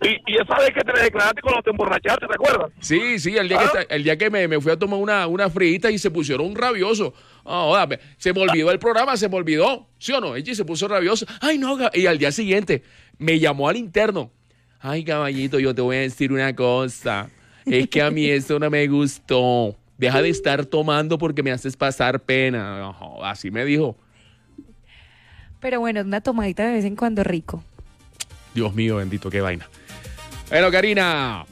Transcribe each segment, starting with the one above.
Y esa vez que te declaraste cuando te emborrachaste, ¿te acuerdas? Sí, el día que me fui a tomar una friita y se pusieron rabiosos. Se me olvidó el programa, se me olvidó. ¿Sí o no? Ella se puso rabioso. Ay, no, y al día siguiente me llamó al interno. Ay, caballito, yo te voy a decir una cosa. Es que a mí eso no me gustó. Deja de estar tomando porque me haces pasar pena. Así me dijo. Pero bueno, una tomadita de vez en cuando rico. Dios mío, bendito, qué vaina. Bueno, Karina.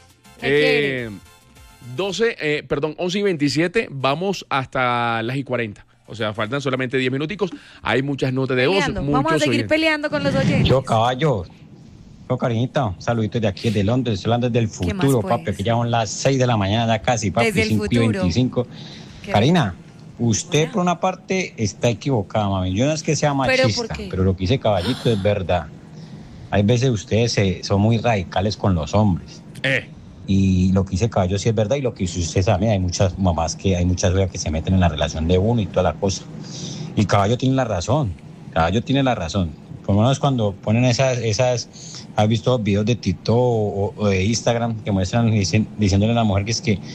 11:27, vamos hasta las 40. O sea, faltan solamente 10 minuticos. Hay muchas notas de voz. Vamos a seguir peleando con los oyentes. Yo, caballo. Yo, cariñita, saluditos de aquí de Londres, hablando del futuro, pues? papi, que ya son las 6 de la mañana ya casi, papi, Desde el 5:25. Karina, usted Hola. por una parte está equivocada, mami. Yo no es que sea machista, pero lo que dice caballito es verdad. Hay veces ustedes son muy radicales con los hombres. Y lo que dice caballo sí es verdad, y lo que dice usted también, hay muchas mamás hay muchas veces que se meten en la relación de uno y toda la cosa. Y caballo tiene la razón, Por lo menos cuando ponen esas ¿has visto videos de TikTok o de Instagram que muestran diciéndole a la mujer que es que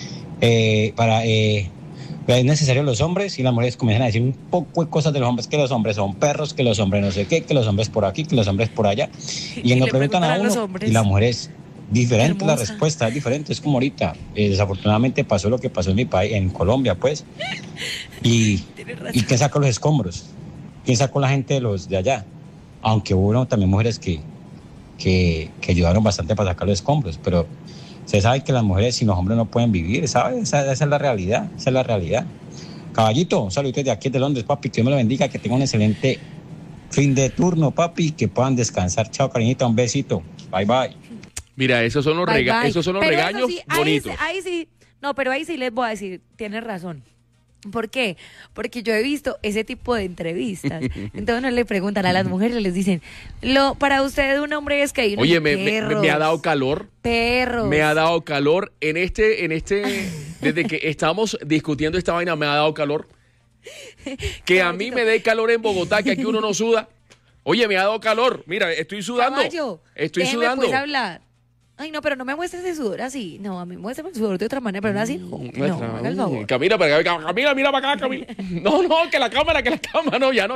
es necesario los hombres, y las mujeres comienzan a decir un poco de cosas de los hombres, que los hombres son perros, que los hombres no sé qué, que los hombres por aquí, que los hombres por allá, y le preguntan a uno, y la mujer es diferente, la respuesta es diferente, es como ahorita, desafortunadamente pasó lo que pasó en mi país, en Colombia, pues, y ¿quién sacó los escombros? ¿Quién sacó la gente de allá? Aunque hubo también mujeres que ayudaron bastante para sacar los escombros, pero se sabe que las mujeres sin los hombres no pueden vivir, ¿sabes? Esa es la realidad, Caballito, saludos de aquí de Londres, papi, que Dios me lo bendiga, que tengan un excelente fin de turno, papi, que puedan descansar. Chao, cariñita, un besito, bye, bye. Mira, esos son los regaños bonitos. Ahí sí, no, pero ahí sí les voy a decir, tienes razón. ¿Por qué? Porque yo he visto ese tipo de entrevistas. Entonces uno le preguntan a las mujeres, les dicen, para usted un hombre es que... Oye, me ha dado calor. Perros. Me ha dado calor. Desde que estamos discutiendo esta vaina, me ha dado calor. Que a mí me dé calor en Bogotá, que aquí uno no suda. Oye, me ha dado calor. Mira, estoy sudando. Caballo, estoy sudando. Pues hablar. Ay, no, pero no me muestres el sudor así. No, a mí muéstrame el sudor de otra manera, pero no así. No, haga el favor. Camila, mira para acá, Camila. No, que la cámara, no, ya.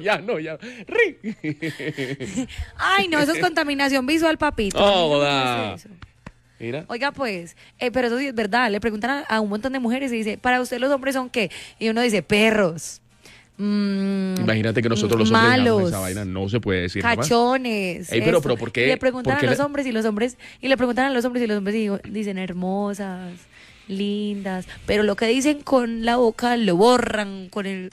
Ay, no, eso es contaminación visual, papito. No, mira. Oiga, pues, pero eso sí es verdad. Le preguntan a un montón de mujeres y dice, ¿para usted los hombres son qué? Y uno dice, perros. Imagínate que nosotros los hombres digamos esa vaina, no se puede decir cachones. Pero ¿por qué? Y le preguntan a los hombres y los hombres dicen hermosas, lindas, pero lo que dicen con la boca lo borran con el...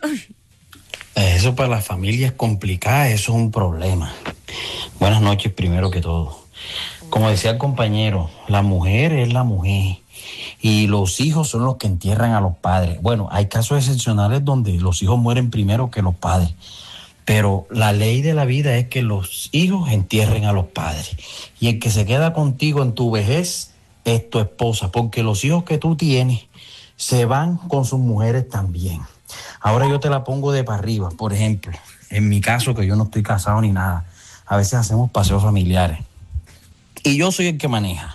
Eso para las familias complicadas, eso es un problema. Buenas noches primero que todo. Como decía el compañero, la mujer es la mujer. Y los hijos son los que entierran a los padres. Bueno, hay casos excepcionales donde los hijos mueren primero que los padres. Pero la ley de la vida es que los hijos entierren a los padres. Y el que se queda contigo en tu vejez es tu esposa. Porque los hijos que tú tienes se van con sus mujeres también. Ahora yo te la pongo de para arriba. Por ejemplo, en mi caso, que yo no estoy casado ni nada, a veces hacemos paseos familiares. Y yo soy el que maneja.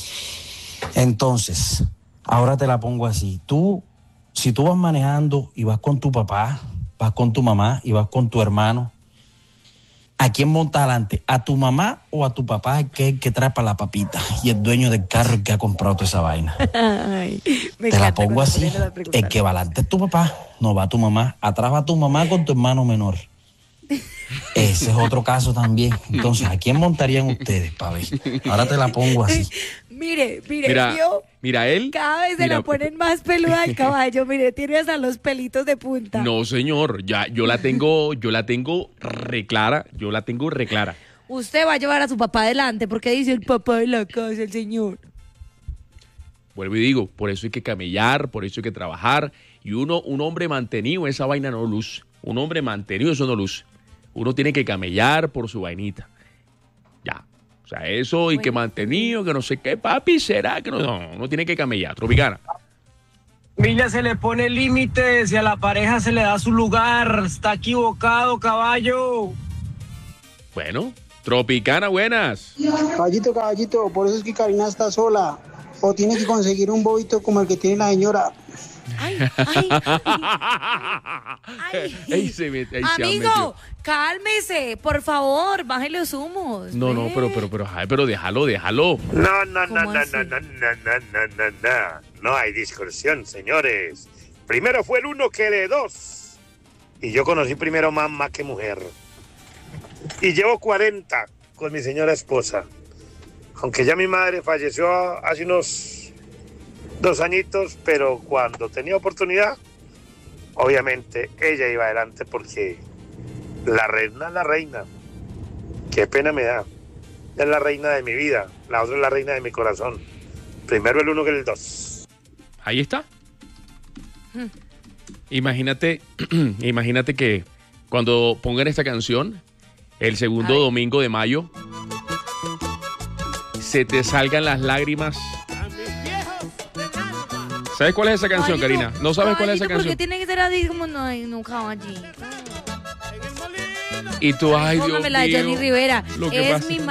Entonces, ahora te la pongo así. Si tú vas manejando y vas con tu papá, vas con tu mamá y vas con tu hermano, ¿a quién montas adelante? ¿A tu mamá o a tu papá, que es el que trae para la papita y el dueño del carro, el que ha comprado toda esa vaina? Ay, te la pongo así. El que va adelante es tu papá, no va tu mamá. Atrás va tu mamá con tu hermano menor. Ese es otro caso también. Entonces, ¿a quién montarían ustedes, para ver? Ahora te la pongo así. Mire, mira él. Cada vez se la ponen más peluda al caballo. Mire, tiene hasta los pelitos de punta. No, señor, yo la tengo reclara. Usted va a llevar a su papá adelante porque dice el papá de la casa, el señor. Vuelvo y digo, por eso hay que camellar, por eso hay que trabajar. Y un hombre mantenido, esa vaina no luce. Un hombre mantenido, eso no luce. Uno tiene que camellar por su vainita. Ya. O sea, eso y que mantenido, que no sé qué, papi, será que no tiene que camellar. Tropicana. Milla, se le pone límites y a la pareja se le da su lugar. Está equivocado, caballo. Bueno, Tropicana, buenas. Caballito, por eso es que Karina está sola. O tiene que conseguir un bobito como el que tiene la señora. Ay. Amigo, cálmese, por favor, baje los humos. No, pero déjalo. No hay discusión, señores. Primero fue el uno que de dos. Y yo conocí primero mamá que mujer. Y llevo 40 con mi señora esposa. Aunque ya mi madre falleció hace unos 2 añitos, pero cuando tenía oportunidad, obviamente ella iba adelante porque la reina es la reina. Qué pena me da. Ella es la reina de mi vida, la otra es la reina de mi corazón. Primero el uno que el dos. Ahí está. Imagínate que cuando pongan esta canción, el segundo domingo de mayo, se te salgan las lágrimas. ¿Sabes cuál es esa canción, Karina? ¿No sabes cuál es esa canción? ¿Por qué tiene que ser así como no caballito? Y tú, ay, Dios mío. Póngamela de Jenny Rivera. Lo que Es pasa. mi